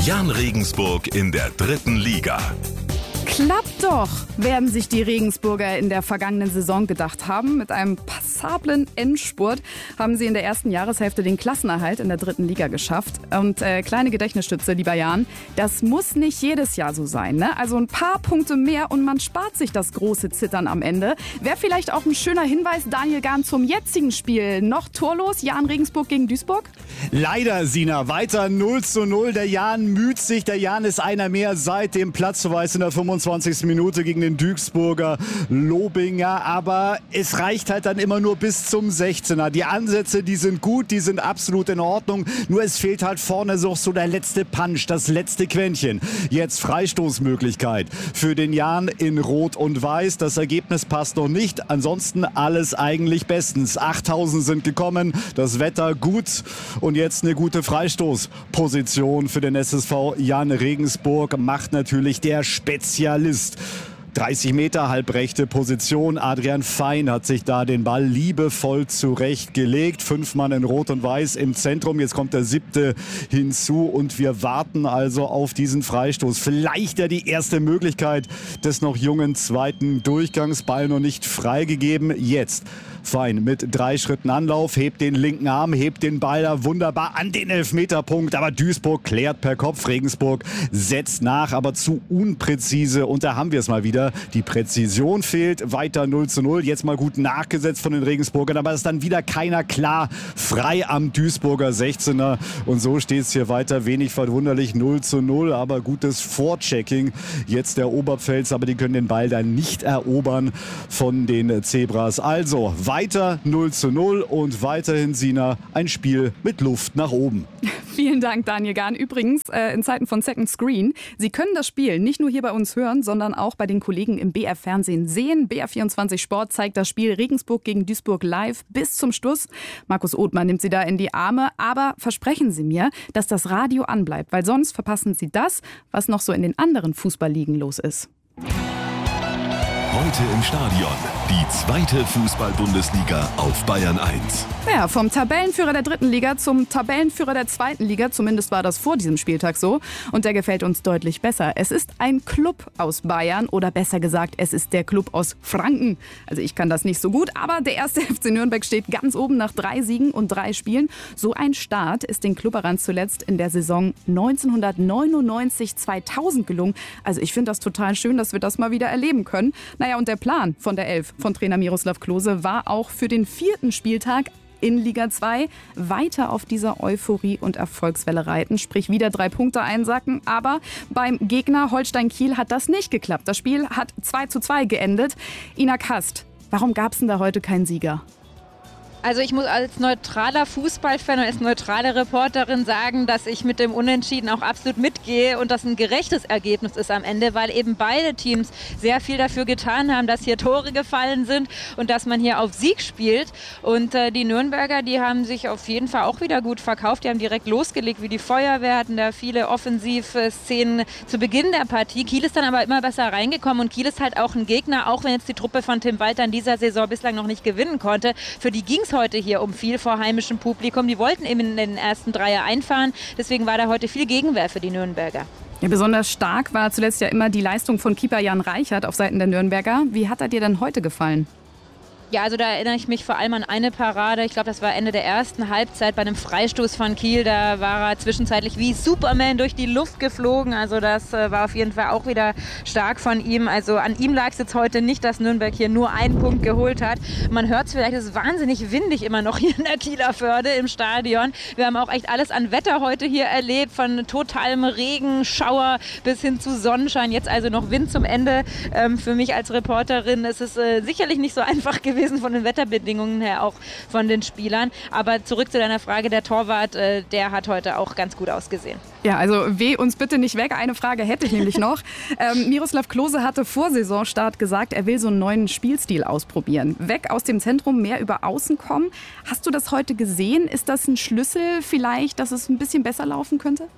Jan Regensburg in der 3. Liga. Klappt doch, werden sich die Regensburger in der vergangenen Saison gedacht haben. Mit einem passablen Endspurt haben sie in der ersten Jahreshälfte den Klassenerhalt in der 3. Liga geschafft. Und kleine Gedächtnisstütze, lieber Jan, das muss nicht jedes Jahr so sein, ne? Also ein paar Punkte mehr und man spart sich das große Zittern am Ende. Wäre vielleicht auch ein schöner Hinweis, Daniel Gahn, zum jetzigen Spiel. Noch torlos, Jan Regensburg gegen Duisburg? Leider, Sina, weiter 0:0. Der Jan müht sich. Der Jan ist einer mehr seit dem Platzverweis in der 25. Minute gegen den Duisburger Lobinger. Aber es reicht halt dann immer nur bis zum 16er. Die Ansätze, die sind gut, die sind absolut in Ordnung. Nur es fehlt halt vorne so der letzte Punch, das letzte Quäntchen. Jetzt Freistoßmöglichkeit für den Jan in Rot und Weiß. Das Ergebnis passt noch nicht. Ansonsten alles eigentlich bestens. 8000 sind gekommen, das Wetter gut. Und jetzt eine gute Freistoßposition für den SSV Jan Regensburg macht natürlich der Spezialist. 30 Meter, halbrechte Position. Adrian Fein hat sich da den Ball liebevoll zurechtgelegt. 5 Mann in Rot und Weiß im Zentrum. Jetzt kommt der 7. hinzu und wir warten also auf diesen Freistoß. Vielleicht ja die erste Möglichkeit des noch jungen 2. Durchgangs. Ball noch nicht freigegeben. Jetzt Fein mit 3 Schritten Anlauf, hebt den linken Arm, hebt den Ball da wunderbar an den Elfmeterpunkt. Aber Duisburg klärt per Kopf. Regensburg setzt nach, aber zu unpräzise. Und da haben wir es mal wieder. Die Präzision fehlt. Weiter 0:0. Jetzt mal gut nachgesetzt von den Regensburgern. Aber es ist dann wieder keiner klar frei am Duisburger 16er. Und so steht es hier weiter. Wenig verwunderlich 0:0. Aber gutes Vorchecking. Jetzt der Oberpfälzer. Aber die können den Ball dann nicht erobern von den Zebras. Also weiter 0:0 und weiterhin, Sina, ein Spiel mit Luft nach oben. Vielen Dank, Daniel Gahn. Übrigens, in Zeiten von Second Screen, Sie können das Spiel nicht nur hier bei uns hören, sondern auch bei den Kollegen im BR-Fernsehen sehen. BR24 Sport zeigt das Spiel Regensburg gegen Duisburg live bis zum Schluss. Markus Othmann nimmt Sie da in die Arme. Aber versprechen Sie mir, dass das Radio anbleibt, weil sonst verpassen Sie das, was noch so in den anderen Fußballligen los ist. Heute im Stadion. Die 2. Fußball-Bundesliga auf Bayern 1. Ja, vom Tabellenführer der 3. Liga zum Tabellenführer der 2. Liga. Zumindest war das vor diesem Spieltag so. Und der gefällt uns deutlich besser. Es ist ein Club aus Bayern oder besser gesagt, es ist der Club aus Franken. Also ich kann das nicht so gut, aber der 1. FC Nürnberg steht ganz oben nach 3 Siegen und 3 Spielen. So ein Start ist den Klubberern zuletzt in der Saison 1999/2000 gelungen. Also ich finde das total schön, dass wir das mal wieder erleben können. Naja, und der Plan von der Elf von Trainer Miroslav Klose war auch für den 4. Spieltag in Liga 2 weiter auf dieser Euphorie und Erfolgswelle reiten, sprich wieder 3 Punkte einsacken. Aber beim Gegner Holstein Kiel hat das nicht geklappt. Das Spiel hat 2:2 geendet. Ina Kast, warum gab es denn da heute keinen Sieger? Also ich muss als neutraler Fußballfan und als neutrale Reporterin sagen, dass ich mit dem Unentschieden auch absolut mitgehe und das ein gerechtes Ergebnis ist am Ende, weil eben beide Teams sehr viel dafür getan haben, dass hier Tore gefallen sind und dass man hier auf Sieg spielt. Und die Nürnberger, die haben sich auf jeden Fall auch wieder gut verkauft. Die haben direkt losgelegt wie die Feuerwehr, hatten da viele Offensivszenen zu Beginn der Partie. Kiel ist dann aber immer besser reingekommen und Kiel ist halt auch ein Gegner, auch wenn jetzt die Truppe von Tim Walter in dieser Saison bislang noch nicht gewinnen konnte. Für die ging es heute hier um viel vor heimischem Publikum. Die wollten eben in den ersten Dreier einfahren. Deswegen war da heute viel Gegenwehr für die Nürnberger. Ja, besonders stark war zuletzt ja immer die Leistung von Keeper Jan Reichert auf Seiten der Nürnberger. Wie hat er dir denn heute gefallen? Ja, also da erinnere ich mich vor allem an eine Parade. Ich glaube, das war Ende der ersten Halbzeit bei einem Freistoß von Kiel. Da war er zwischenzeitlich wie Superman durch die Luft geflogen. Also das war auf jeden Fall auch wieder stark von ihm. Also an ihm lag es jetzt heute nicht, dass Nürnberg hier nur einen Punkt geholt hat. Man hört es vielleicht, es ist wahnsinnig windig immer noch hier in der Kieler Förde im Stadion. Wir haben auch echt alles an Wetter heute hier erlebt. Von totalem Regen, Schauer bis hin zu Sonnenschein. Jetzt also noch Wind zum Ende. Für mich als Reporterin ist es sicherlich nicht so einfach gewesen von den Wetterbedingungen her, auch von den Spielern. Aber zurück zu deiner Frage, der Torwart, der hat heute auch ganz gut ausgesehen. Ja, also weh uns bitte nicht weg. Eine Frage hätte ich nämlich noch. Miroslav Klose hatte vor Saisonstart gesagt, er will so einen neuen Spielstil ausprobieren. Weg aus dem Zentrum, mehr über Außen kommen. Hast du das heute gesehen? Ist das ein Schlüssel vielleicht, dass es ein bisschen besser laufen könnte?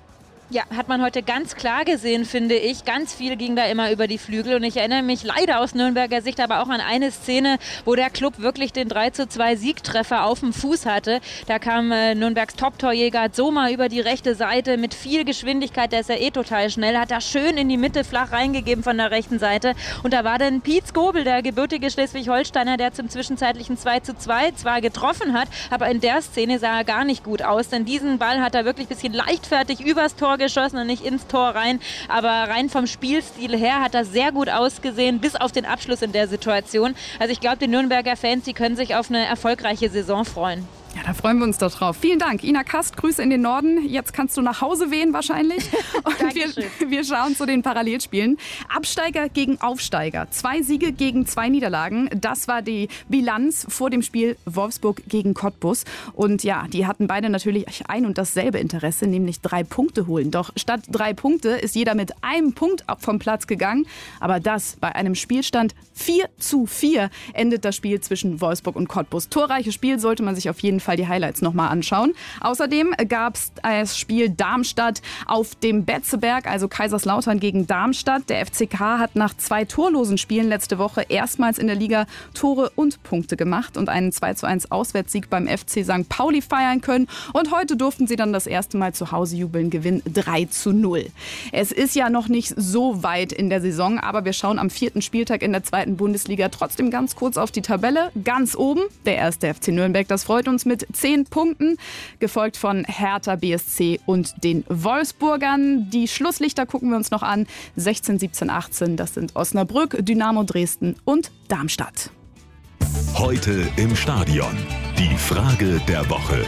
Ja, hat man heute ganz klar gesehen, finde ich. Ganz viel ging da immer über die Flügel und ich erinnere mich leider aus Nürnberger Sicht aber auch an eine Szene, wo der Klub wirklich den 3:2 Siegtreffer auf dem Fuß hatte. Da kam Nürnbergs Top-Torjäger Zoma über die rechte Seite mit viel Geschwindigkeit, der ist ja total schnell, hat da schön in die Mitte flach reingegeben von der rechten Seite und da war dann Piet Skobel, der gebürtige Schleswig-Holsteiner, der zum zwischenzeitlichen 2:2 zwar getroffen hat, aber in der Szene sah er gar nicht gut aus, denn diesen Ball hat er wirklich ein bisschen leichtfertig übers Tor geschossen und nicht ins Tor rein, aber rein vom Spielstil her hat das sehr gut ausgesehen, bis auf den Abschluss in der Situation. Also ich glaube, die Nürnberger Fans, die können sich auf eine erfolgreiche Saison freuen. Ja, da freuen wir uns doch drauf. Vielen Dank, Ina Kast. Grüße in den Norden. Jetzt kannst du nach Hause wehen wahrscheinlich. Und wir schauen zu den Parallelspielen. Absteiger gegen Aufsteiger. 2 Siege gegen 2 Niederlagen. Das war die Bilanz vor dem Spiel Wolfsburg gegen Cottbus. Und ja, die hatten beide natürlich ein und dasselbe Interesse, nämlich 3 Punkte holen. Doch statt 3 Punkte ist jeder mit einem Punkt vom Platz gegangen. Aber das bei einem Spielstand 4:4 endet das Spiel zwischen Wolfsburg und Cottbus. Torreiches Spiel, sollte man sich auf jeden Fall die Highlights nochmal anschauen. Außerdem gab es das Spiel Darmstadt auf dem Betzeberg, also Kaiserslautern gegen Darmstadt. Der FCK hat nach 2 torlosen Spielen letzte Woche erstmals in der Liga Tore und Punkte gemacht und einen 2:1 Auswärtssieg beim FC St. Pauli feiern können. Und heute durften sie dann das erste Mal zu Hause jubeln, Gewinn 3:0. Es ist ja noch nicht so weit in der Saison, aber wir schauen am 4. Spieltag in der 2. Bundesliga trotzdem ganz kurz auf die Tabelle. Ganz oben der 1. FC Nürnberg, das freut uns, mit 10 Punkten, gefolgt von Hertha BSC und den Wolfsburgern. Die Schlusslichter gucken wir uns noch an. 16, 17, 18, das sind Osnabrück, Dynamo Dresden und Darmstadt. Heute im Stadion. Die Frage der Woche.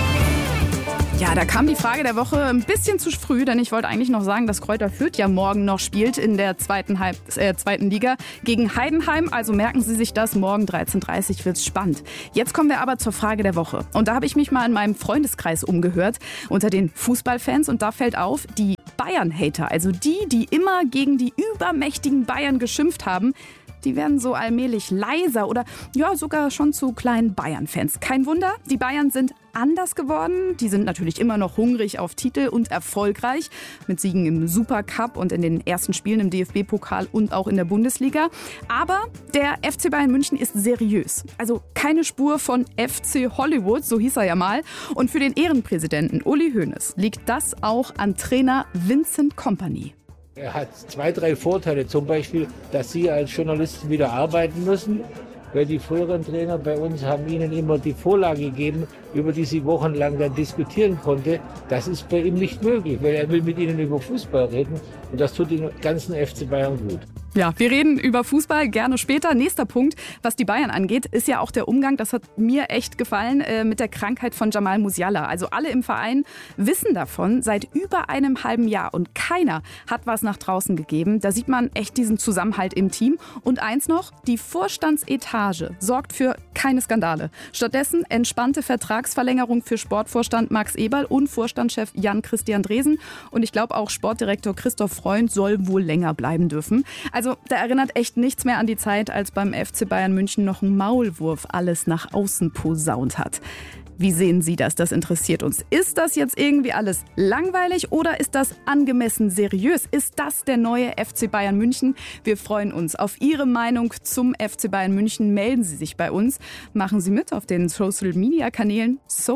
Ja, da kam die Frage der Woche ein bisschen zu früh, denn ich wollte eigentlich noch sagen, dass Kräuter Fürth ja morgen noch spielt in der zweiten Liga gegen Heidenheim. Also merken Sie sich das, morgen 13:30 Uhr wird es spannend. Jetzt kommen wir aber zur Frage der Woche. Und da habe ich mich mal in meinem Freundeskreis umgehört unter den Fußballfans und da fällt auf, die Bayern-Hater, also die immer gegen die übermächtigen Bayern geschimpft haben, die werden so allmählich leiser oder ja sogar schon zu kleinen Bayern-Fans. Kein Wunder, die Bayern sind anders geworden. Die sind natürlich immer noch hungrig auf Titel und erfolgreich mit Siegen im Supercup und in den ersten Spielen im DFB-Pokal und auch in der Bundesliga. Aber der FC Bayern München ist seriös. Also keine Spur von FC Hollywood, so hieß er ja mal. Und für den Ehrenpräsidenten Uli Hoeneß liegt das auch an Trainer Vincent Kompany. Er hat 2, 3 Vorteile, zum Beispiel, dass Sie als Journalisten wieder arbeiten müssen, weil die früheren Trainer bei uns haben Ihnen immer die Vorlage gegeben, über die Sie wochenlang dann diskutieren konnte. Das ist bei ihm nicht möglich, weil er will mit Ihnen über Fußball reden und das tut den ganzen FC Bayern gut. Ja, wir reden über Fußball gerne später. Nächster Punkt, was die Bayern angeht, ist ja auch der Umgang, das hat mir echt gefallen, mit der Krankheit von Jamal Musiala. Also alle im Verein wissen davon seit über einem halben Jahr und keiner hat was nach draußen gegeben. Da sieht man echt diesen Zusammenhalt im Team. Und eins noch, die Vorstandsetage sorgt für keine Skandale. Stattdessen entspannte Vertragsverlängerung für Sportvorstand Max Eberl und Vorstandschef Jan-Christian Dresen. Und ich glaube auch Sportdirektor Christoph Freund soll wohl länger bleiben dürfen. Also da erinnert echt nichts mehr an die Zeit, als beim FC Bayern München noch ein Maulwurf alles nach außen posaunt hat. Wie sehen Sie das? Das interessiert uns. Ist das jetzt irgendwie alles langweilig oder ist das angemessen seriös? Ist das der neue FC Bayern München? Wir freuen uns auf Ihre Meinung zum FC Bayern München. Melden Sie sich bei uns. Machen Sie mit auf den Social Media Kanälen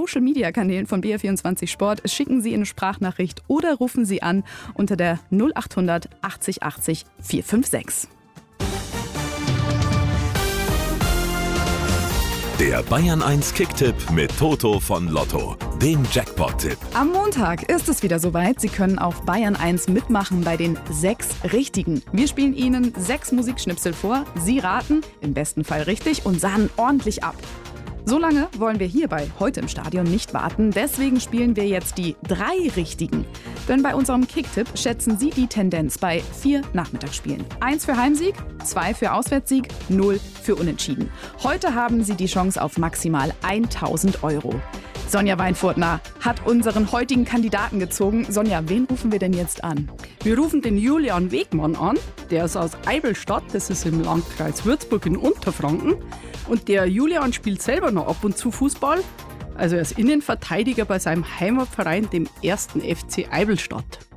von BR24 Sport. Schicken Sie eine Sprachnachricht oder rufen Sie an unter der 0800 80 80 456. Der Bayern 1 Kicktipp mit Toto von Lotto, dem Jackpot-Tipp. Am Montag ist es wieder soweit. Sie können auf Bayern 1 mitmachen bei den 6 Richtigen. Wir spielen Ihnen 6 Musikschnipsel vor. Sie raten, im besten Fall richtig, und sahnen ordentlich ab. So lange wollen wir hierbei heute im Stadion nicht warten. Deswegen spielen wir jetzt die 3 Richtigen. Denn bei unserem Kicktipp schätzen Sie die Tendenz bei 4 Nachmittagsspielen. 1 für Heimsieg, 2 für Auswärtssieg, 0 für Unentschieden. Heute haben Sie die Chance auf maximal 1.000 €. Sonja Weinfurtner hat unseren heutigen Kandidaten gezogen. Sonja, wen rufen wir denn jetzt an? Wir rufen den Julian Wegmann an. Der ist aus Eivelstadt, das ist im Landkreis Würzburg in Unterfranken. Und der Julian spielt selber noch ab und zu Fußball. Also er ist Innenverteidiger bei seinem Heimatverein, dem 1. FC Eivelstadt.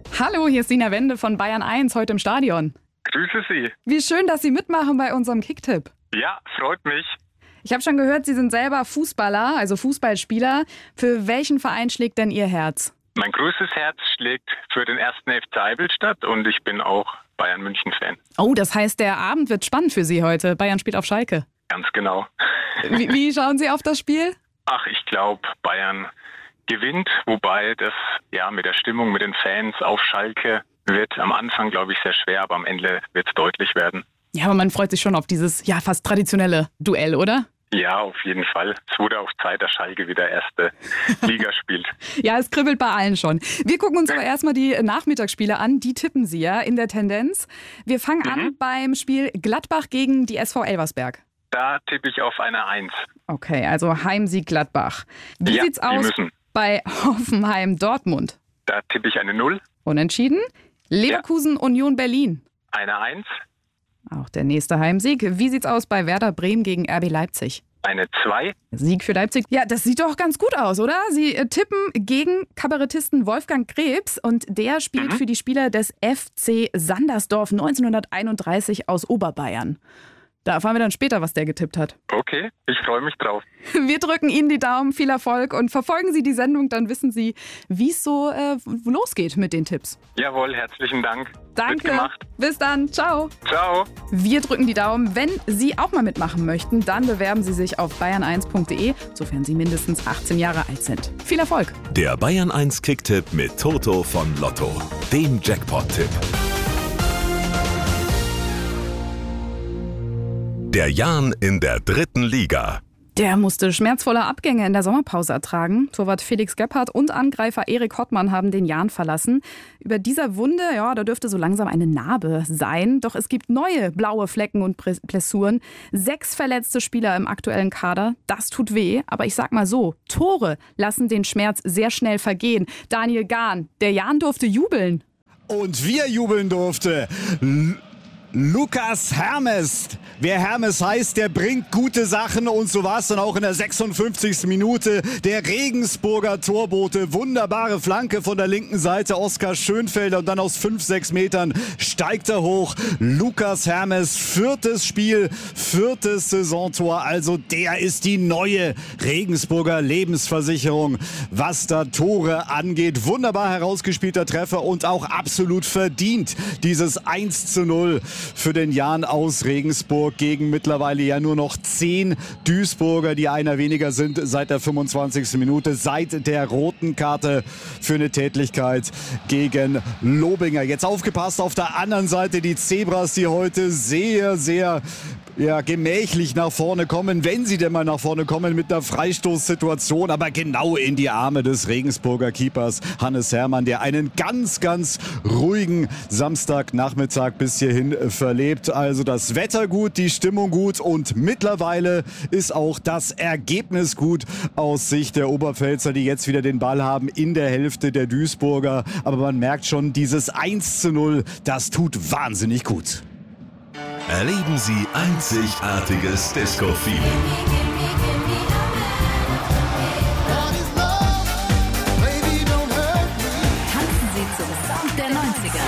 Hallo, hier ist Sina Wende von Bayern 1, heute im Stadion. Grüße Sie. Wie schön, dass Sie mitmachen bei unserem Kicktipp. Ja, freut mich. Ich habe schon gehört, Sie sind selber Fußballer, also Fußballspieler. Für welchen Verein schlägt denn Ihr Herz? Mein größtes Herz schlägt für den 1. FC Eivelstadt und ich bin auch Bayern-München-Fan. Oh, das heißt, der Abend wird spannend für Sie heute. Bayern spielt auf Schalke. Ganz genau. Wie schauen Sie auf das Spiel? Ach, ich glaube, Bayern gewinnt, wobei das mit der Stimmung, mit den Fans auf Schalke wird am Anfang, glaube ich, sehr schwer, aber am Ende wird es deutlich werden. Ja, aber man freut sich schon auf dieses fast traditionelle Duell, oder? Ja, auf jeden Fall. Es wurde auch Zeit, dass Schalke wieder erste Liga spielt. Ja, es kribbelt bei allen schon. Wir gucken uns aber erstmal die Nachmittagsspiele an. Die tippen Sie ja in der Tendenz. Wir fangen an beim Spiel Gladbach gegen die SV Elversberg. Da tippe ich auf eine 1. Okay, also Heimsieg Gladbach. Wie sieht's aus bei Hoffenheim-Dortmund? Da tippe ich eine 0. Unentschieden. Leverkusen-Union Berlin. Eine 1. Auch der nächste Heimsieg. Wie sieht's aus bei Werder Bremen gegen RB Leipzig? Eine 2. Sieg für Leipzig. Ja, das sieht doch ganz gut aus, oder? Sie tippen gegen Kabarettisten Wolfgang Krebs und der spielt für die Spieler des FC Sandersdorf 1931 aus Oberbayern. Da erfahren wir dann später, was der getippt hat. Okay, ich freue mich drauf. Wir drücken Ihnen die Daumen, viel Erfolg und verfolgen Sie die Sendung, dann wissen Sie, wie es so losgeht mit den Tipps. Jawohl, herzlichen Dank. Danke, bis dann, ciao. Ciao. Wir drücken die Daumen. Wenn Sie auch mal mitmachen möchten, dann bewerben Sie sich auf bayern1.de, sofern Sie mindestens 18 Jahre alt sind. Viel Erfolg. Der Bayern 1 Kicktipp mit Toto von Lotto, dem Jackpot-Tipp. Der Jan in der 3. Liga. Der musste schmerzvolle Abgänge in der Sommerpause ertragen. Torwart Felix Gebhardt und Angreifer Erik Hottmann haben den Jan verlassen. Über dieser Wunde, da dürfte so langsam eine Narbe sein. Doch es gibt neue blaue Flecken und Blessuren. 6 verletzte Spieler im aktuellen Kader. Das tut weh. Aber ich sag mal so, Tore lassen den Schmerz sehr schnell vergehen. Daniel Gahn, der Jan durfte jubeln. Und wir jubeln durfte. Lukas Hermes. Wer Hermes heißt, der bringt gute Sachen und so war es dann auch in der 56. Minute. Der Regensburger Torbote, wunderbare Flanke von der linken Seite, Oskar Schönfelder und dann aus 5-6 Metern steigt er hoch. Lukas Hermes, 4. Spiel, 4. Saisontor, also der ist die neue Regensburger Lebensversicherung, was da Tore angeht. Wunderbar herausgespielter Treffer und auch absolut verdient dieses 1:0 für den Jan aus Regensburg gegen mittlerweile ja nur noch 10 Duisburger, die einer weniger sind seit der 25. Minute, seit der roten Karte für eine Tätlichkeit gegen Lobinger. Jetzt aufgepasst, auf der anderen Seite die Zebras, die heute sehr, sehr gemächlich nach vorne kommen, wenn sie denn mal nach vorne kommen mit einer Freistoßsituation, aber genau in die Arme des Regensburger Keepers Hannes Hermann, der einen ganz, ganz ruhigen Samstagnachmittag bis hierhin verlebt. Also das Wetter gut, die Stimmung gut und mittlerweile ist auch das Ergebnis gut aus Sicht der Oberpfälzer, die jetzt wieder den Ball haben in der Hälfte der Duisburger. Aber man merkt schon, dieses 1:0, das tut wahnsinnig gut. Erleben Sie einzigartiges Disco-Feeling. Tanzen Sie zum Sound der 90er.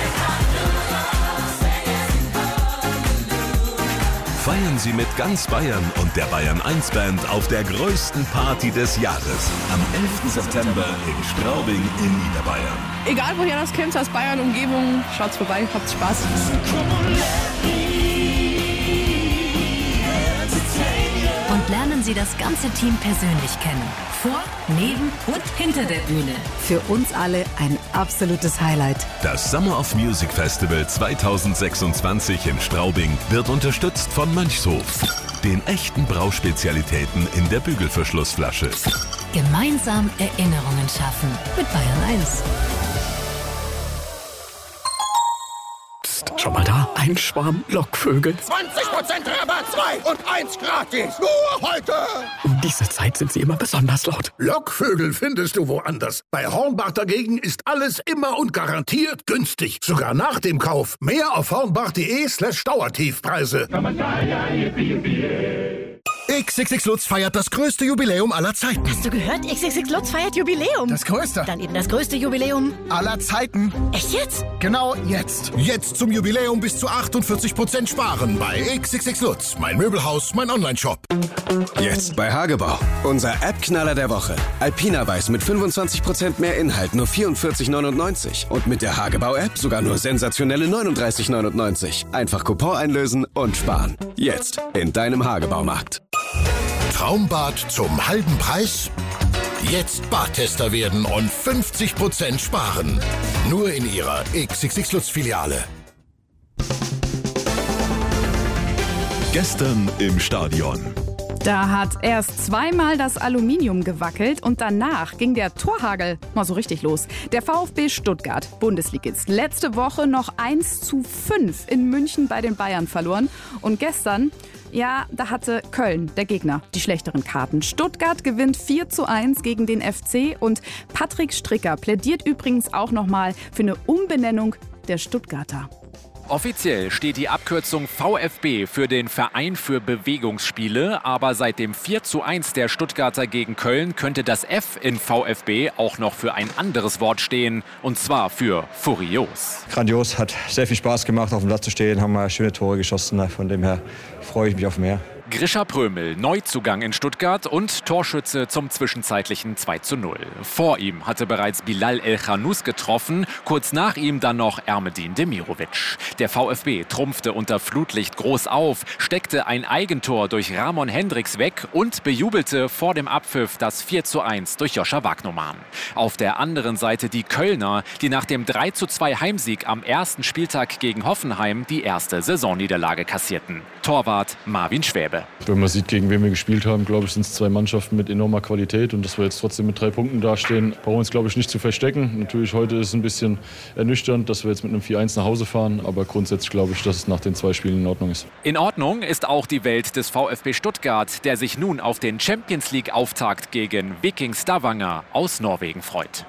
Feiern Sie mit ganz Bayern und der Bayern 1 Band auf der größten Party des Jahres. Am 11. September in Straubing in Niederbayern. Egal woher das kommt, aus Bayern, Umgebung, schaut's vorbei, habt Spaß. Und lernen Sie das ganze Team persönlich kennen. Vor, neben und hinter der Bühne. Für uns alle ein absolutes Highlight. Das Summer of Music Festival 2026 in Straubing wird unterstützt von Mönchshof, den echten Brauspezialitäten in der Bügelverschlussflasche. Gemeinsam Erinnerungen schaffen mit Bayern 1. Schon mal da? Ein Schwarm Lockvögel. 20% Rabatt, 2 und 1 gratis. Nur heute. Um diese Zeit sind sie immer besonders laut. Lockvögel findest du woanders. Bei Hornbach dagegen ist alles immer und garantiert günstig. Sogar nach dem Kauf. Mehr auf hornbach.de/Dauertiefpreise. XXX Lutz feiert das größte Jubiläum aller Zeiten. Hast du gehört? XXX Lutz feiert Jubiläum. Das größte. Dann eben das größte Jubiläum aller Zeiten. Echt jetzt? Genau jetzt. Jetzt zum Jubiläum bis zu 48% sparen bei XXX Lutz. Mein Möbelhaus, mein Onlineshop. Jetzt bei Hagebau. Unser App-Knaller der Woche. Alpina Weiß mit 25% mehr Inhalt, nur 44,99. Und mit der Hagebau-App sogar nur sensationelle 39,99. Einfach Coupon einlösen und sparen. Jetzt in deinem Hagebaumarkt. Traumbad zum halben Preis? Jetzt Badtester werden und 50% sparen. Nur in Ihrer XXX Lutz-Filiale. Gestern im Stadion. Da hat erst zweimal das Aluminium gewackelt und danach ging der Torhagel mal so richtig los. Der VfB Stuttgart, Bundesligist, letzte Woche noch 1:5 in München bei den Bayern verloren. Und gestern, ja, da hatte Köln, der Gegner, die schlechteren Karten. Stuttgart gewinnt 4:1 gegen den FC und Patrick Stricker plädiert übrigens auch nochmal für eine Umbenennung der Stuttgarter. Offiziell steht die Abkürzung VfB für den Verein für Bewegungsspiele, aber seit dem 4:1 der Stuttgarter gegen Köln könnte das F in VfB auch noch für ein anderes Wort stehen, und zwar für furios. Grandios, hat sehr viel Spaß gemacht, auf dem Platz zu stehen, haben mal schöne Tore geschossen, von dem her freue ich mich auf mehr. Grisha Prömel, Neuzugang in Stuttgart und Torschütze zum zwischenzeitlichen 2:0. Vor ihm hatte bereits Bilal El-Khanous getroffen, kurz nach ihm dann noch Ermedin Demirovic. Der VfB trumpfte unter Flutlicht groß auf, steckte ein Eigentor durch Ramon Hendricks weg und bejubelte vor dem Abpfiff das 4:1 durch Joscha Wagnoman. Auf der anderen Seite die Kölner, die nach dem 3:2 Heimsieg am ersten Spieltag gegen Hoffenheim die erste Saisonniederlage kassierten. Torwart Marvin Schwäbe. Wenn man sieht, gegen wen wir gespielt haben, glaube ich, sind es zwei Mannschaften mit enormer Qualität. Und dass wir jetzt trotzdem mit 3 Punkten dastehen, brauchen wir uns, glaube ich, nicht zu verstecken. Natürlich, heute ist es ein bisschen ernüchternd, dass wir jetzt mit einem 4:1 nach Hause fahren. Aber grundsätzlich glaube ich, dass es nach den 2 Spielen in Ordnung ist. In Ordnung ist auch die Welt des VfB Stuttgart, der sich nun auf den Champions-League-Auftakt gegen Viking Stavanger aus Norwegen freut.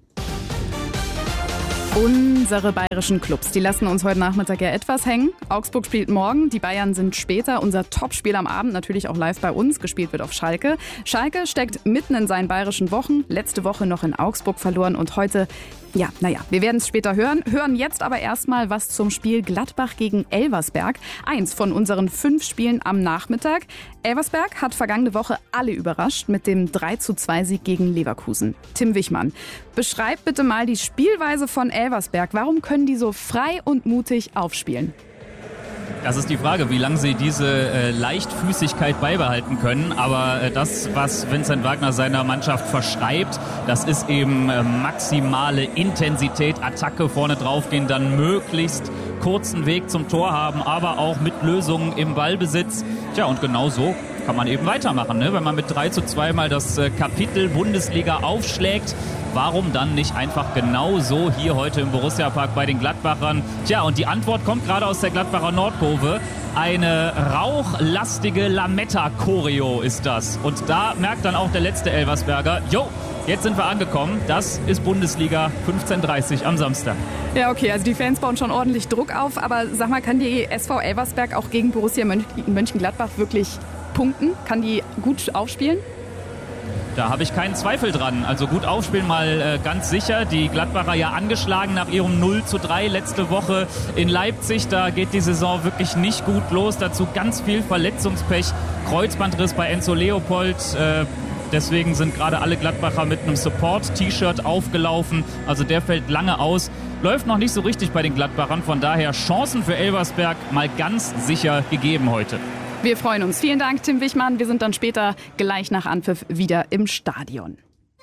Unsere bayerischen Clubs, die lassen uns heute Nachmittag ja etwas hängen. Augsburg spielt morgen, die Bayern sind später. Unser Topspiel am Abend natürlich auch live bei uns. Gespielt wird auf Schalke. Schalke steckt mitten in seinen bayerischen Wochen. Letzte Woche noch in Augsburg verloren und heute, ja, wir werden es später hören. Hören jetzt aber erstmal was zum Spiel Gladbach gegen Elversberg. 1 von unseren 5 Spielen am Nachmittag. Elversberg hat vergangene Woche alle überrascht mit dem 3:2 gegen Leverkusen. Tim Wichmann, beschreib bitte mal die Spielweise von Elversberg. Warum können die so frei und mutig aufspielen? Das ist die Frage, wie lange sie diese Leichtfüßigkeit beibehalten können. Aber das, was Vincent Wagner seiner Mannschaft verschreibt, das ist eben maximale Intensität, Attacke, vorne draufgehen, dann möglichst kurzen Weg zum Tor haben, aber auch mit Lösungen im Ballbesitz. Tja, und genau so kann man eben weitermachen, ne? Wenn man mit 3:2 mal das Kapitel Bundesliga aufschlägt, warum dann nicht einfach genau so hier heute im Borussia-Park bei den Gladbachern? Tja, und die Antwort kommt gerade aus der Gladbacher Nordkurve. Eine rauchlastige Lametta-Choreo ist das. Und da merkt dann auch der letzte Elversberger, jetzt sind wir angekommen. Das ist Bundesliga 15:30 am Samstag. Ja, okay, also die Fans bauen schon ordentlich Druck auf. Aber sag mal, kann die SV Elversberg auch gegen Borussia Mönchengladbach wirklich punkten? Kann die gut aufspielen? Da habe ich keinen Zweifel dran. Also gut aufspielen mal ganz sicher. Die Gladbacher ja angeschlagen nach ihrem 0:3 letzte Woche in Leipzig. Da geht die Saison wirklich nicht gut los. Dazu ganz viel Verletzungspech. Kreuzbandriss bei Enzo Leopold. Deswegen sind gerade alle Gladbacher mit einem Support-T-Shirt aufgelaufen. Also der fällt lange aus. Läuft noch nicht so richtig bei den Gladbachern. Von daher Chancen für Elversberg mal ganz sicher gegeben heute. Wir freuen uns. Vielen Dank, Tim Wichmann. Wir sind dann später gleich nach Anpfiff wieder im Stadion.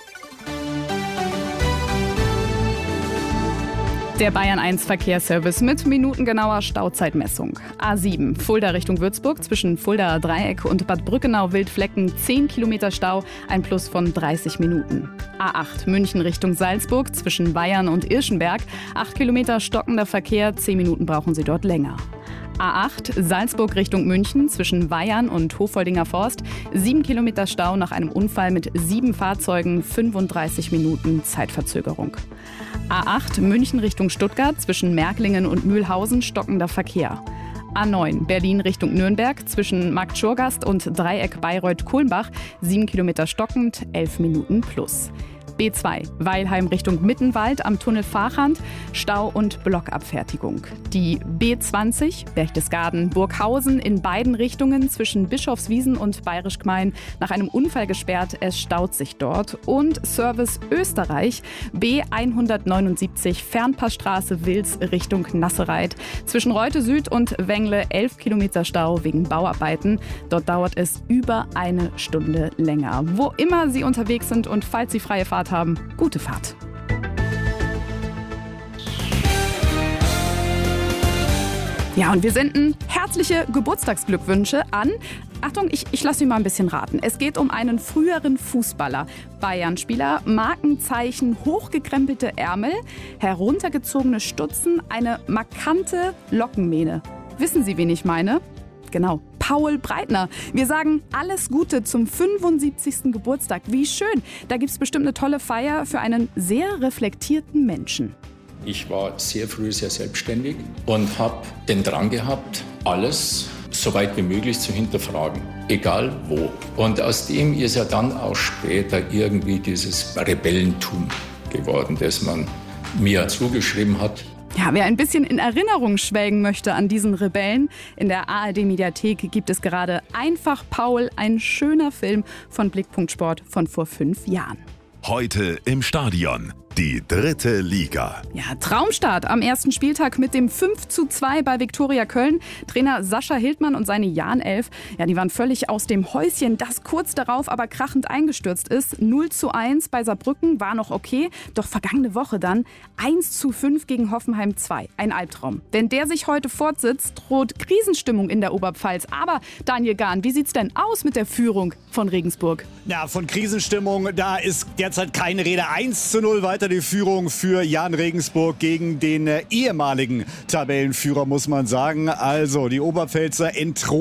Der Bayern 1 Verkehrsservice mit minutengenauer Stauzeitmessung. A7 Fulda Richtung Würzburg zwischen Fuldaer Dreieck und Bad Brückenau-Wildflecken 10 Kilometer Stau, ein Plus von 30 Minuten. A8 München Richtung Salzburg zwischen Bayern und Irschenberg 8 Kilometer stockender Verkehr, 10 Minuten brauchen Sie dort länger. A8 Salzburg Richtung München zwischen Weyern und Hofoldinger Forst 7 Kilometer Stau nach einem Unfall mit 7 Fahrzeugen, 35 Minuten Zeitverzögerung. A8 München Richtung Stuttgart zwischen Märklingen und Mühlhausen stockender Verkehr. A9 Berlin Richtung Nürnberg zwischen Marktschurgast und Dreieck Bayreuth-Kulmbach 7 Kilometer stockend, 11 Minuten plus. B2 Weilheim Richtung Mittenwald am Tunnel Fahrrand, Stau und Blockabfertigung. Die B20 Berchtesgaden Burghausen in beiden Richtungen zwischen Bischofswiesen und Bayerisch Gmein nach einem Unfall gesperrt. Es staut sich dort. Und Service Österreich B179 Fernpassstraße Wils Richtung Nassereit. Zwischen Reute Süd und Wengle 11 Kilometer Stau wegen Bauarbeiten. Dort dauert es über eine Stunde länger. Wo immer Sie unterwegs sind und falls Sie freie Fahrt haben, gute Fahrt. Ja, und wir senden herzliche Geburtstagsglückwünsche an. Achtung, ich lasse Sie mal ein bisschen raten. Es geht um einen früheren Fußballer. Bayern-Spieler, Markenzeichen, hochgekrempelte Ärmel, heruntergezogene Stutzen, eine markante Lockenmähne. Wissen Sie, wen ich meine? Genau, Paul Breitner. Wir sagen alles Gute zum 75. Geburtstag. Wie schön. Da gibt es bestimmt eine tolle Feier für einen sehr reflektierten Menschen. Ich war sehr früh sehr selbstständig und habe den Drang gehabt, alles so weit wie möglich zu hinterfragen, egal wo. Und aus dem ist ja dann auch später irgendwie dieses Rebellentum geworden, das man mir zugeschrieben hat. Ja, wer ein bisschen in Erinnerung schwelgen möchte an diesen Rebellen, in der ARD-Mediathek gibt es gerade Einfach Paul, ein schöner Film von Blickpunkt Sport von vor 5 Jahren. Heute im Stadion. Die 3. Liga. Ja, Traumstart am ersten Spieltag mit dem 5:2 bei Viktoria Köln. Trainer Sascha Hildmann und seine Jahn-Elf, ja, die waren völlig aus dem Häuschen, das kurz darauf aber krachend eingestürzt ist. 0:1 bei Saarbrücken war noch okay, doch vergangene Woche dann 1:5 gegen Hoffenheim 2. Ein Albtraum. Wenn der sich heute fortsetzt, droht Krisenstimmung in der Oberpfalz. Aber Daniel Gahn, wie sieht's denn aus mit der Führung von Regensburg? Ja, von Krisenstimmung, da ist derzeit keine Rede. 1:0 weiter die Führung für Jan Regensburg gegen den ehemaligen Tabellenführer, muss man sagen. Also die Oberpfälzer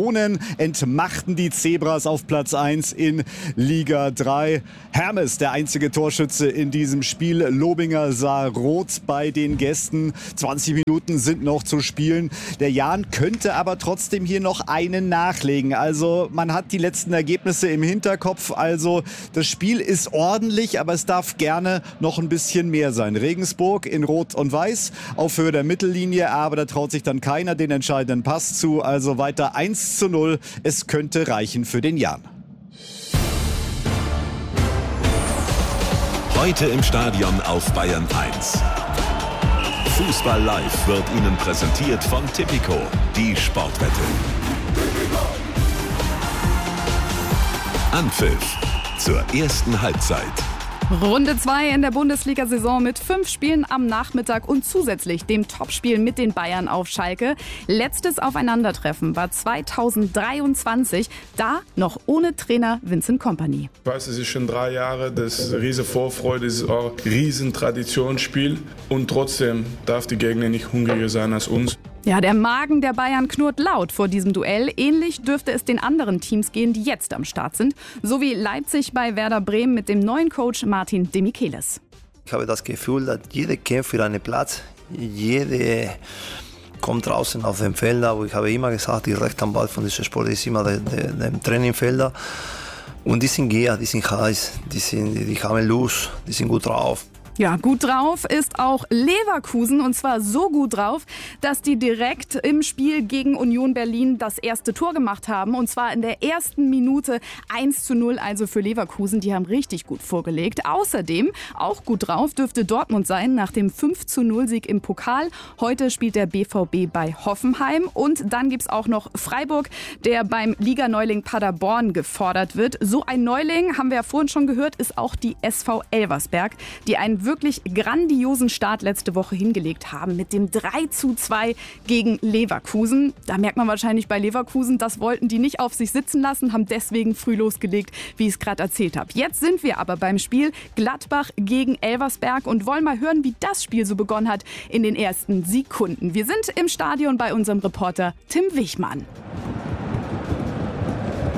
entmachten die Zebras auf Platz 1 in Liga 3. Hermes, der einzige Torschütze in diesem Spiel. Lobinger sah rot bei den Gästen. 20 Minuten sind noch zu spielen. Der Jan könnte aber trotzdem hier noch einen nachlegen. Also man hat die letzten Ergebnisse im Hinterkopf. Also das Spiel ist ordentlich, aber es darf gerne noch ein bisschen mehr sein. Regensburg in Rot und Weiß auf Höhe der Mittellinie, aber da traut sich dann keiner den entscheidenden Pass zu. Also weiter 1:0. Es könnte reichen für den Jan. Heute im Stadion auf Bayern 1. Fußball live wird Ihnen präsentiert von Tipico, die Sportwette. Anpfiff zur ersten Halbzeit. Runde 2 in der Bundesliga-Saison mit 5 Spielen am Nachmittag und zusätzlich dem Topspiel mit den Bayern auf Schalke. Letztes Aufeinandertreffen war 2023, da noch ohne Trainer Vincent Kompany. Ich weiß, es ist schon 3 Jahre, das ist eine riesen Vorfreude, das ist auch ein riesen Traditionsspiel und trotzdem darf die Gegner nicht hungriger sein als uns. Ja, der Magen der Bayern knurrt laut vor diesem Duell. Ähnlich dürfte es den anderen Teams gehen, die jetzt am Start sind. So wie Leipzig bei Werder Bremen mit dem neuen Coach Martin de Michelis. Ich habe das Gefühl, dass jeder kämpft für einen Platz. Jeder kommt draußen auf dem Feld. Aber ich habe immer gesagt, die rechte Ball von diesem Sport ist immer der Trainingfelder. Und die sind gier, die sind heiß, die haben Lust, die sind gut drauf. Ja, gut drauf ist auch Leverkusen und zwar so gut drauf, dass die direkt im Spiel gegen Union Berlin das erste Tor gemacht haben und zwar in der ersten Minute 1:0, also für Leverkusen. Die haben richtig gut vorgelegt. Außerdem auch gut drauf dürfte Dortmund sein nach dem 5:0-Sieg im Pokal. Heute spielt der BVB bei Hoffenheim und dann gibt's auch noch Freiburg, der beim Liganeuling Paderborn gefordert wird. So ein Neuling, haben wir ja vorhin schon gehört, ist auch die SV Elversberg, die einen wirklich grandiosen Start letzte Woche hingelegt haben mit dem 3:2 gegen Leverkusen. Da merkt man wahrscheinlich bei Leverkusen, das wollten die nicht auf sich sitzen lassen, haben deswegen früh losgelegt, wie ich es gerade erzählt habe. Jetzt sind wir aber beim Spiel Gladbach gegen Elversberg und wollen mal hören, wie das Spiel so begonnen hat in den ersten Sekunden. Wir sind im Stadion bei unserem Reporter Tim Wichmann.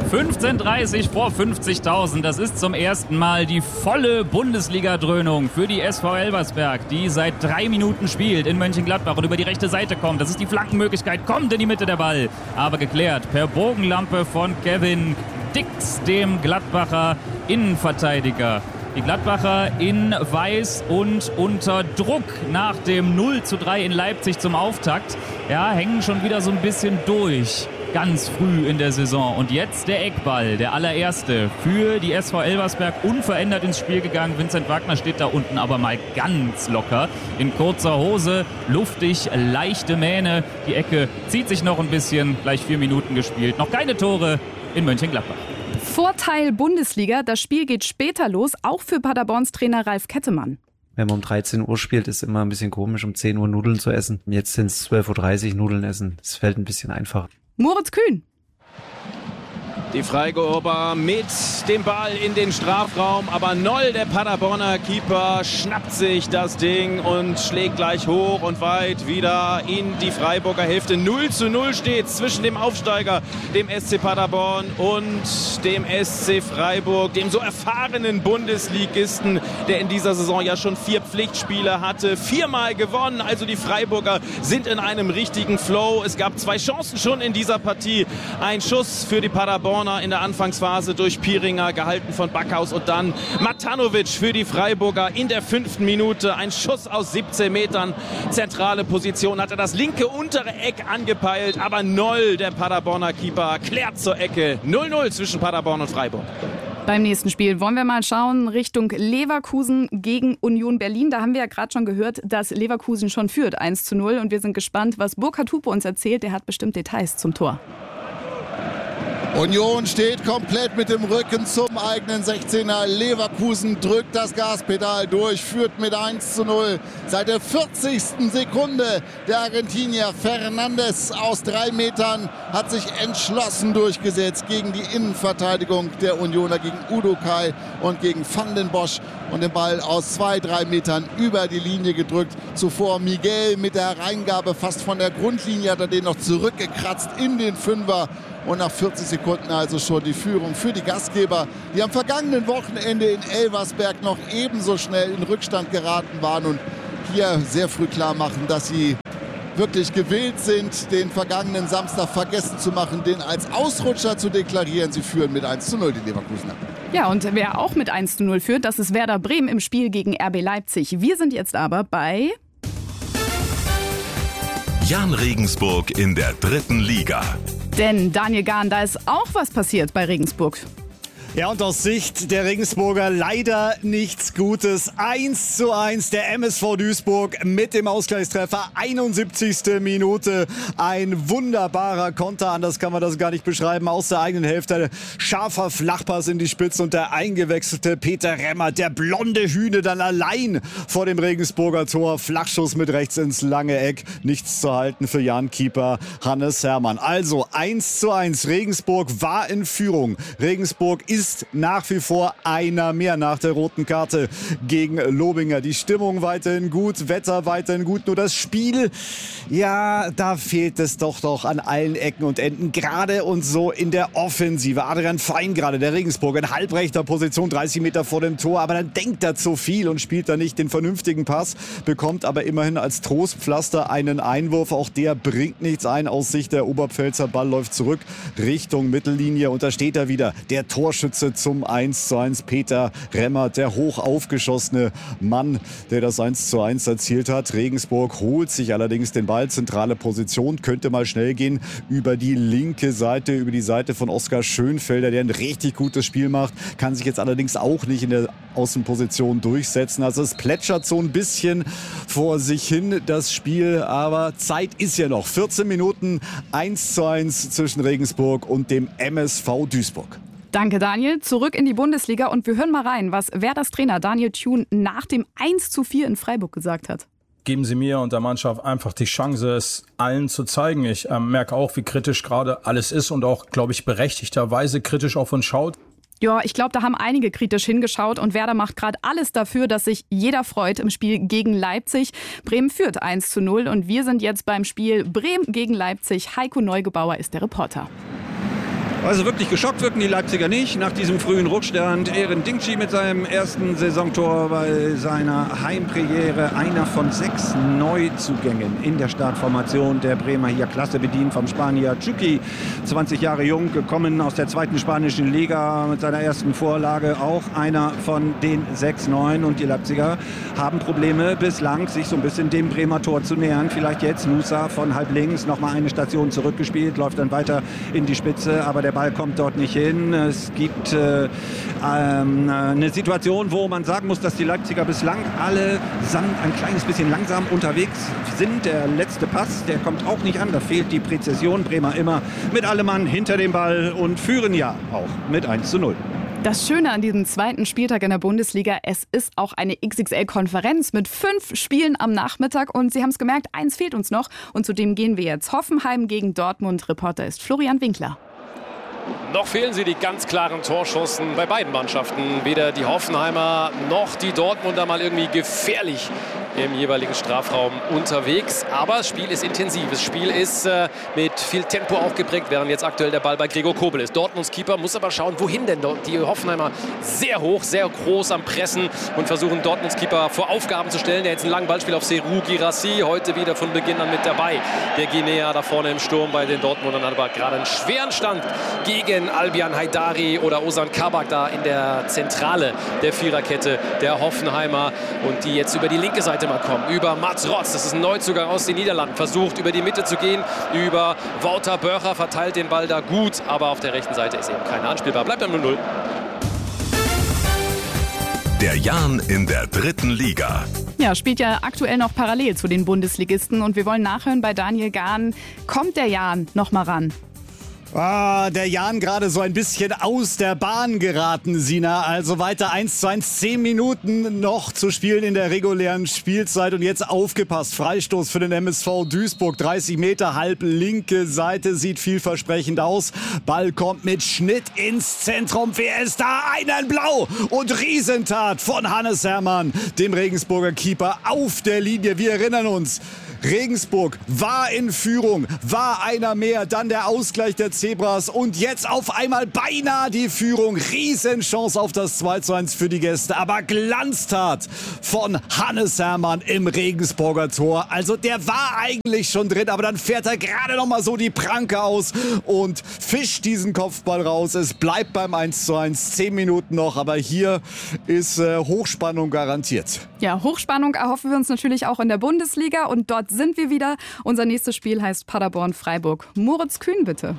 15:30 vor 50.000. Das ist zum ersten Mal die volle Bundesliga-Dröhnung für die SV Elversberg, die seit 3 Minuten spielt in Mönchengladbach und über die rechte Seite kommt. Das ist die Flankenmöglichkeit, kommt in die Mitte der Ball. Aber geklärt per Bogenlampe von Kevin Dix, dem Gladbacher Innenverteidiger. Die Gladbacher in Weiß und unter Druck nach dem 0:3 in Leipzig zum Auftakt. Ja, hängen schon wieder so ein bisschen durch. Ganz früh in der Saison. Und jetzt der Eckball, der allererste für die SV Elversberg, unverändert ins Spiel gegangen. Vincent Wagner steht da unten aber mal ganz locker. In kurzer Hose, luftig, leichte Mähne. Die Ecke zieht sich noch ein bisschen, gleich 4 Minuten gespielt. Noch keine Tore in Mönchengladbach. Vorteil Bundesliga, das Spiel geht später los, auch für Paderborns Trainer Ralf Kettemann. Wenn man um 13 Uhr spielt, ist immer ein bisschen komisch, um 10 Uhr Nudeln zu essen. Jetzt sind es 12:30 Uhr Nudeln essen. Das fällt ein bisschen einfacher. Moritz Kühn. Die Freigeber mit dem Ball in den Strafraum, aber Noll, der Paderborner Keeper, schnappt sich das Ding und schlägt gleich hoch und weit wieder in die Freiburger Hälfte. 0:0 steht zwischen dem Aufsteiger, dem SC Paderborn und dem SC Freiburg, dem so erfahrenen Bundesligisten, der in dieser Saison ja schon 4 Pflichtspiele hatte, 4-mal gewonnen. Also die Freiburger sind in einem richtigen Flow. Es gab 2 Chancen schon in dieser Partie. Ein Schuss für die Paderborner in der Anfangsphase durch Pieringer, gehalten von Backhaus, und dann Matanovic für die Freiburger in der 5. Minute. Ein Schuss aus 17 Metern, zentrale Position, hatte das linke untere Eck angepeilt, aber Noll, der Paderborner Keeper, klärt zur Ecke. 0:0 zwischen Paderborn und Freiburg. Beim nächsten Spiel wollen wir mal schauen Richtung Leverkusen gegen Union Berlin. Da haben wir ja gerade schon gehört, dass Leverkusen schon führt 1:0, und wir sind gespannt, was Burkhard Hupe uns erzählt. Der hat bestimmt Details zum Tor. Union steht komplett mit dem Rücken zum eigenen 16er. Leverkusen drückt das Gaspedal durch, führt mit 1:0. Seit der 40. Sekunde der Argentinier Fernandes aus 3 Metern hat sich entschlossen durchgesetzt gegen die Innenverteidigung der Unioner, gegen Udokai und gegen Van den Bosch, und den Ball aus 2-3 Metern über die Linie gedrückt. Zuvor Miguel mit der Reingabe fast von der Grundlinie, hat er den noch zurückgekratzt in den Fünfer. Und nach 40 Sekunden also schon die Führung für die Gastgeber, die am vergangenen Wochenende in Elversberg noch ebenso schnell in Rückstand geraten waren und hier sehr früh klar machen, dass sie wirklich gewillt sind, den vergangenen Samstag vergessen zu machen, den als Ausrutscher zu deklarieren. Sie führen mit 1:0 die Leverkusener. Ja, und wer auch mit 1:0 führt, das ist Werder Bremen im Spiel gegen RB Leipzig. Wir sind jetzt aber bei Jan Regensburg in der 3. Liga. Denn Daniel Gahn, da ist auch was passiert bei Regensburg. Ja, und aus Sicht der Regensburger leider nichts Gutes. 1:1 der MSV Duisburg mit dem Ausgleichstreffer. 71. Minute. Ein wunderbarer Konter, anders kann man das gar nicht beschreiben. Aus der eigenen Hälfte. Scharfer Flachpass in die Spitze und der eingewechselte Peter Remmer, der blonde Hühne, dann allein vor dem Regensburger Tor. Flachschuss mit rechts ins lange Eck. Nichts zu halten für Jan-Keeper Hannes Hermann. Also 1:1. Regensburg war in Führung. Regensburg ist nach wie vor einer mehr nach der roten Karte gegen Lobinger. Die Stimmung weiterhin gut, Wetter weiterhin gut, nur das Spiel, ja, da fehlt es doch an allen Ecken und Enden, gerade und so in der Offensive. Adrian Fein gerade, der Regensburger, in halbrechter Position, 30 Meter vor dem Tor, aber dann denkt er zu viel und spielt da nicht den vernünftigen Pass, bekommt aber immerhin als Trostpflaster einen Einwurf, auch der bringt nichts ein aus Sicht der Oberpfälzer. Ball läuft zurück Richtung Mittellinie und da steht er wieder, der Torschütze zum 1:1, Peter Remmer, der hoch aufgeschossene Mann, der das 1:1 erzielt hat. Regensburg holt sich allerdings den Ball, zentrale Position, könnte mal schnell gehen über die linke Seite, über die Seite von Oskar Schönfelder, der ein richtig gutes Spiel macht, kann sich jetzt allerdings auch nicht in der Außenposition durchsetzen. Also es plätschert so ein bisschen vor sich hin, das Spiel, aber Zeit ist ja noch. 14 Minuten, 1:1 zwischen Regensburg und dem MSV Duisburg. Danke, Daniel. Zurück in die Bundesliga und wir hören mal rein, was Werders Trainer Daniel Thune nach dem 1:4 in Freiburg gesagt hat. Geben Sie mir und der Mannschaft einfach die Chance, es allen zu zeigen. Ich merke auch, wie kritisch gerade alles ist und auch, glaube ich, berechtigterweise kritisch auf uns schaut. Ja, ich glaube, da haben einige kritisch hingeschaut und Werder macht gerade alles dafür, dass sich jeder freut im Spiel gegen Leipzig. Bremen führt 1:0 und wir sind jetzt beim Spiel Bremen gegen Leipzig. Heiko Neugebauer ist der Reporter. Also wirklich geschockt wirken die Leipziger nicht nach diesem frühen Rückstand. Eren Dingchi mit seinem ersten Saisontor bei seiner Heimpremiere. Einer von 6 Neuzugängen in der Startformation der Bremer. Hier klasse bedient vom Spanier Chucky. 20 Jahre jung, gekommen aus der 2. spanischen Liga mit seiner ersten Vorlage. Auch einer von den 6 Neuen. Und die Leipziger haben Probleme bislang, sich so ein bisschen dem Bremer Tor zu nähern. Vielleicht jetzt Nusa von halb links nochmal eine Station zurückgespielt, läuft dann weiter in die Spitze. Aber der Ball kommt dort nicht hin. Es gibt eine Situation, wo man sagen muss, dass die Leipziger bislang allesamt ein kleines bisschen langsam unterwegs sind. Der letzte Pass, der kommt auch nicht an. Da fehlt die Präzision. Bremer immer mit allem Mann hinter dem Ball und führen ja auch mit 1:0. Das Schöne an diesem zweiten Spieltag in der Bundesliga, es ist auch eine XXL-Konferenz mit 5 Spielen am Nachmittag. Und Sie haben es gemerkt, eins fehlt uns noch. Und zu dem gehen wir jetzt. Hoffenheim gegen Dortmund. Reporter ist Florian Winkler. Noch fehlen sie die ganz klaren Torschancen bei beiden Mannschaften. Weder die Hoffenheimer noch die Dortmunder mal irgendwie gefährlich im jeweiligen Strafraum unterwegs. Aber das Spiel ist intensiv. Das Spiel ist mit viel Tempo auch geprägt, während jetzt aktuell der Ball bei Gregor Kobel ist. Dortmunds Keeper muss aber schauen, wohin denn dort. Die Hoffenheimer sehr hoch, sehr groß am Pressen und versuchen Dortmunds Keeper vor Aufgaben zu stellen. Der jetzt einen langen Ballspiel auf Serhou Guirassy, heute wieder von Beginn an mit dabei. Der Guinea da vorne im Sturm bei den Dortmundern hat aber gerade einen schweren Stand gegen Albian Haidari oder Ozan Kabak da in der Zentrale der Viererkette der Hoffenheimer. Und die jetzt über die linke Seite mal kommen. Über Mats Rotz, das ist ein Neuzugang aus den Niederlanden. Versucht über die Mitte zu gehen. Über Wouter Börcher verteilt den Ball da gut. Aber auf der rechten Seite ist eben keiner anspielbar. Bleibt beim 0-0. Der Jan in der 3. Liga. Ja, spielt ja aktuell noch parallel zu den Bundesligisten. Und wir wollen nachhören bei Daniel Gahn. Kommt der Jan noch mal ran? Der Jan gerade so ein bisschen aus der Bahn geraten, Sina. Also weiter 1:1, 10 Minuten noch zu spielen in der regulären Spielzeit. Und jetzt aufgepasst, Freistoß für den MSV Duisburg. 30 Meter, halb linke Seite, sieht vielversprechend aus. Ball kommt mit Schnitt ins Zentrum. Wer ist da? Einen Blau und Riesentat von Hannes Hermann, dem Regensburger Keeper, auf der Linie. Wir erinnern uns. Regensburg war in Führung, war einer mehr, dann der Ausgleich der Zebras und jetzt auf einmal beinahe die Führung. Riesenchance auf das 2:1 für die Gäste, aber Glanztat von Hannes Hermann im Regensburger Tor. Also der war eigentlich schon drin, aber dann fährt er gerade noch mal so die Pranke aus und fischt diesen Kopfball raus. Es bleibt beim 1:1, 10 Minuten noch, aber hier ist Hochspannung garantiert. Ja, Hochspannung erhoffen wir uns natürlich auch in der Bundesliga und dort sind wir wieder. Unser nächstes Spiel heißt Paderborn-Freiburg. Moritz Kühn, bitte.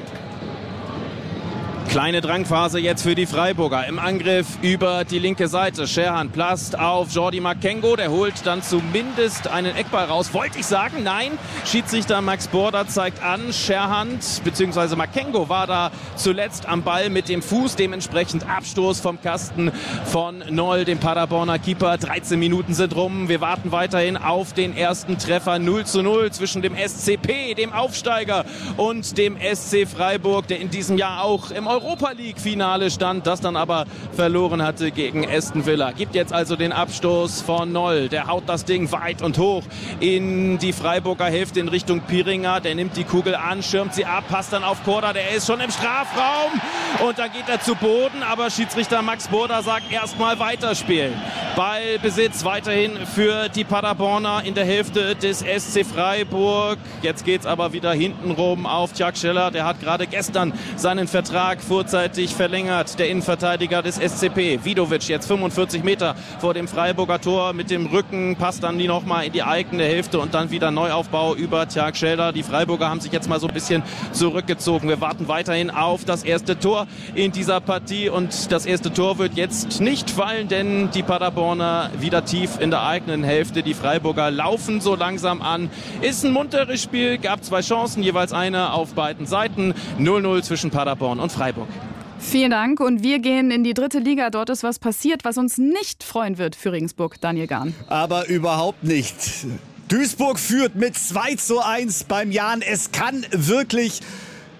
Kleine Drangphase jetzt für die Freiburger. Im Angriff über die linke Seite. Scherhan passt auf Jordi Makengo. Der holt dann zumindest einen Eckball raus. Wollte ich sagen, nein. Schiedsrichter Max Border zeigt an. Scherhan bzw. Makengo war da zuletzt am Ball mit dem Fuß. Dementsprechend Abstoß vom Kasten von Noll, dem Paderborner Keeper. 13 Minuten sind rum. Wir warten weiterhin auf den ersten Treffer. 0:0 zwischen dem SCP, dem Aufsteiger, und dem SC Freiburg, der in diesem Jahr auch im Europa-League-Finale stand, das dann aber verloren hatte gegen Aston Villa. Gibt jetzt also den Abstoß von Noll. Der haut das Ding weit und hoch in die Freiburger Hälfte in Richtung Piringer. Der nimmt die Kugel an, schirmt sie ab, passt dann auf Korda. Der ist schon im Strafraum und da geht er zu Boden. Aber Schiedsrichter Max Border sagt erstmal weiterspielen. Ballbesitz weiterhin für die Paderborner in der Hälfte des SC Freiburg. Jetzt geht's aber wieder hintenrum auf Tjag Scheller. Der hat gerade gestern seinen Vertrag vorzeitig verlängert. Der Innenverteidiger des SCP, Vidovic, jetzt 45 Meter vor dem Freiburger Tor mit dem Rücken, passt dann nochmal in die eigene Hälfte und dann wieder Neuaufbau über Tjag Scheller. Die Freiburger haben sich jetzt mal so ein bisschen zurückgezogen. Wir warten weiterhin auf das erste Tor in dieser Partie und das erste Tor wird jetzt nicht fallen, denn die Paderborner wieder tief in der eigenen Hälfte. Die Freiburger laufen so langsam an. Ist ein munteres Spiel, gab 2 Chancen, jeweils eine auf beiden Seiten. 0:0 zwischen Paderborn und Freiburg. Vielen Dank und wir gehen in die 3. Liga. Dort ist was passiert, was uns nicht freuen wird für Regensburg. Daniel Gahn. Aber überhaupt nicht. Duisburg führt mit 2:1 beim Jan. Es kann wirklich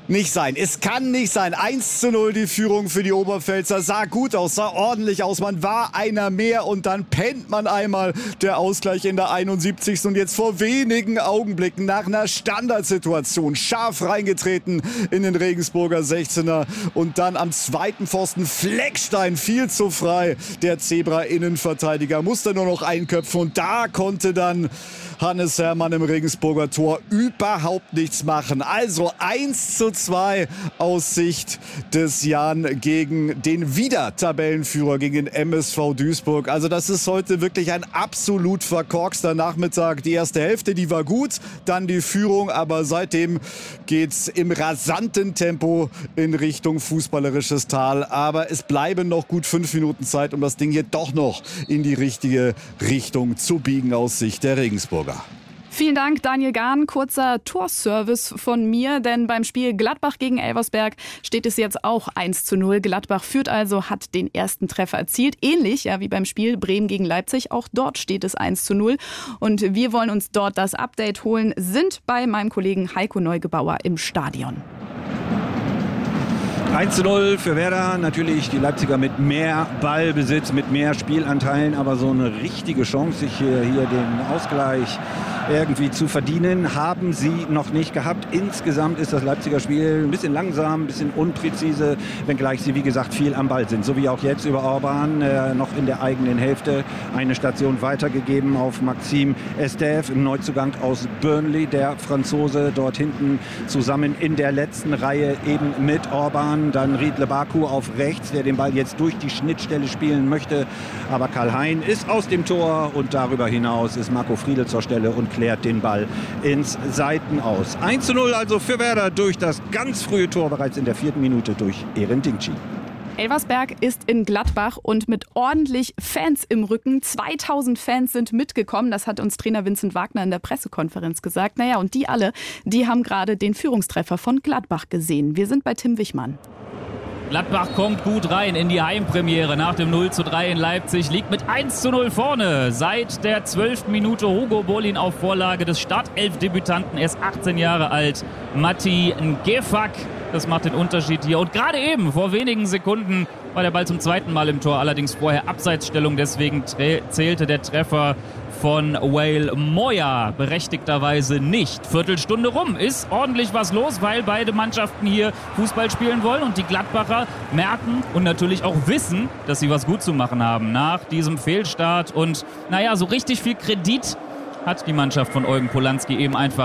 Nicht sein. Es kann nicht sein. 1:0 die Führung für die Oberpfälzer. Sah gut aus, sah ordentlich aus. Man war einer mehr und dann pennt man einmal. Der Ausgleich in der 71. Und jetzt vor wenigen Augenblicken nach einer Standardsituation scharf reingetreten in den Regensburger 16er. Und dann am zweiten Pfosten Fleckstein viel zu frei. Der Zebra-Innenverteidiger musste nur noch einköpfen. Und da konnte dann Hannes Hermann im Regensburger Tor überhaupt nichts machen. Also 1:2 aus Sicht des Jan gegen den Wieder-Tabellenführer, gegen den MSV Duisburg. Also das ist heute wirklich ein absolut verkorkster Nachmittag. Die erste Hälfte, die war gut, dann die Führung, aber seitdem geht's im rasanten Tempo in Richtung fußballerisches Tal. Aber es bleiben noch gut 5 Minuten Zeit, um das Ding hier doch noch in die richtige Richtung zu biegen aus Sicht der Regensburger. Vielen Dank, Daniel Gahn. Kurzer Torservice von mir, denn beim Spiel Gladbach gegen Elversberg steht es jetzt auch 1:0. Gladbach führt also, hat den ersten Treffer erzielt. Ähnlich wie beim Spiel Bremen gegen Leipzig. Auch dort steht es 1:0. Und wir wollen uns dort das Update holen, sind bei meinem Kollegen Heiko Neugebauer im Stadion. 1:0 für Werder, natürlich die Leipziger mit mehr Ballbesitz, mit mehr Spielanteilen, aber so eine richtige Chance, sich hier den Ausgleich irgendwie zu verdienen, haben sie noch nicht gehabt. Insgesamt ist das Leipziger Spiel ein bisschen langsam, ein bisschen unpräzise, wenngleich sie, wie gesagt, viel am Ball sind. So wie auch jetzt über Orban, noch in der eigenen Hälfte eine Station weitergegeben auf Maxime Estève, ein Neuzugang aus Burnley, der Franzose, dort hinten zusammen in der letzten Reihe eben mit Orban. Dann Riedle Baku auf rechts, der den Ball jetzt durch die Schnittstelle spielen möchte. Aber Karl-Hein ist aus dem Tor und darüber hinaus ist Marco Friedl zur Stelle und klärt den Ball ins Seitenaus. 1:0 also für Werder durch das ganz frühe Tor, bereits in der 4. Minute durch Eren Dingchi. Elversberg ist in Gladbach und mit ordentlich Fans im Rücken. 2000 Fans sind mitgekommen, das hat uns Trainer Vincent Wagner in der Pressekonferenz gesagt. Naja, und die alle, die haben gerade den Führungstreffer von Gladbach gesehen. Wir sind bei Tim Wichmann. Gladbach kommt gut rein in die Heimpremiere nach dem 0:3 in Leipzig, liegt mit 1:0 vorne. Seit der 12. Minute Hugo Bolin auf Vorlage des Startelf-Debütanten, erst 18 Jahre alt, Matti Ngefak. Das macht den Unterschied hier. Und gerade eben, vor wenigen Sekunden, war der Ball zum zweiten Mal im Tor, allerdings vorher Abseitsstellung, deswegen zählte der Treffer von Wale Moya berechtigterweise nicht. Viertelstunde rum, ist ordentlich was los, weil beide Mannschaften hier Fußball spielen wollen und die Gladbacher merken und natürlich auch wissen, dass sie was gut zu machen haben nach diesem Fehlstart. Und naja, so richtig viel Kredit hat die Mannschaft von Eugen Polanski eben einfach